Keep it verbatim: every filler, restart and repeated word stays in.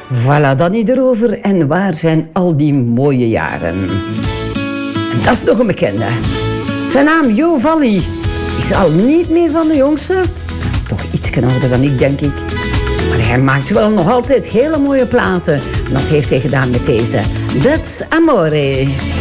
Voilà, dan niet erover. En waar zijn al die mooie jaren? En dat is nog een bekende. Zijn naam Jo Valli is al niet meer van de jongste. Toch iets ouder dan ik, denk ik. Maar hij maakt wel nog altijd hele mooie platen. En dat heeft hij gedaan met deze. That's Amore.